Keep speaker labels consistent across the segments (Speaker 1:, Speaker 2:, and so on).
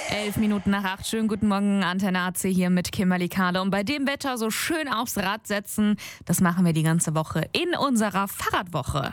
Speaker 1: 7:11. Schönen guten Morgen, Antenne AC hier mit Kimberly Kahle. Und bei dem Wetter so schön aufs Rad setzen, das machen wir die ganze Woche in unserer Fahrradwoche.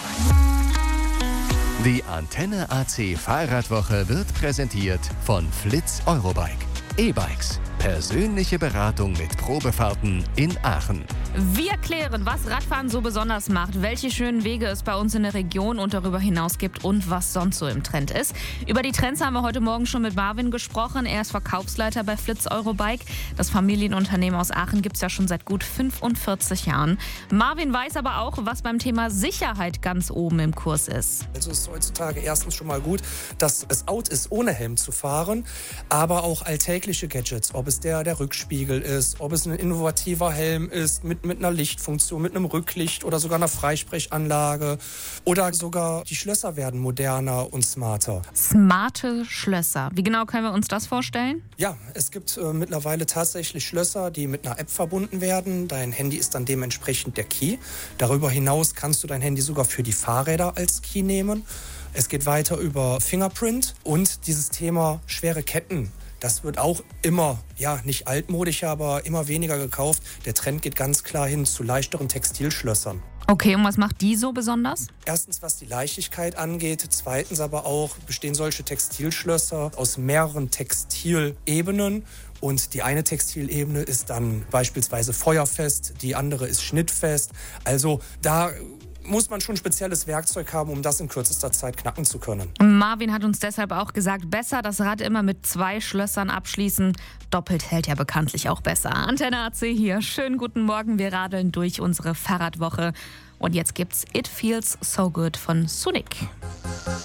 Speaker 2: Die Antenne AC Fahrradwoche wird präsentiert von Fliz Eurobike. E-Bikes. Persönliche Beratung mit Probefahrten in Aachen.
Speaker 1: Wir klären, was Radfahren so besonders macht, welche schönen Wege es bei uns in der Region und darüber hinaus gibt und was sonst so im Trend ist. Über die Trends haben wir heute Morgen schon mit Marvin gesprochen. Er ist Verkaufsleiter bei Fliz Eurobike. Das Familienunternehmen aus Aachen gibt es ja schon seit gut 45 Jahren. Marvin weiß aber auch, was beim Thema Sicherheit ganz oben im Kurs ist.
Speaker 3: Also ist heutzutage erstens schon mal gut, dass es out ist, ohne Helm zu fahren, aber auch alltägliche Gadgets, ob es der Rückspiegel ist, ob es ein innovativer Helm ist mit einer Lichtfunktion, mit einem Rücklicht oder sogar einer Freisprechanlage oder sogar die Schlösser werden moderner und smarter.
Speaker 1: Smarte Schlösser. Wie genau können wir uns das vorstellen?
Speaker 3: Ja, es gibt mittlerweile tatsächlich Schlösser, die mit einer App verbunden werden. Dein Handy ist dann dementsprechend der Key. Darüber hinaus kannst du dein Handy sogar für die Fahrräder als Key nehmen. Es geht weiter über Fingerprint und dieses Thema schwere Ketten. Das wird auch immer, nicht altmodischer, aber immer weniger gekauft. Der Trend geht ganz klar hin zu leichteren Textilschlössern.
Speaker 1: Okay, und was macht die so besonders?
Speaker 3: Erstens, was die Leichtigkeit angeht. Zweitens aber auch bestehen solche Textilschlösser aus mehreren Textilebenen. Und die eine Textilebene ist dann beispielsweise feuerfest, die andere ist schnittfest. Also da muss man schon spezielles Werkzeug haben, um das in kürzester Zeit knacken zu können.
Speaker 1: Marvin hat uns deshalb auch gesagt, besser das Rad immer mit 2 Schlössern abschließen. Doppelt hält ja bekanntlich auch besser. Antenne AC hier. Schönen guten Morgen. Wir radeln durch unsere Fahrradwoche. Und jetzt gibt's It Feels So Good von Sonic.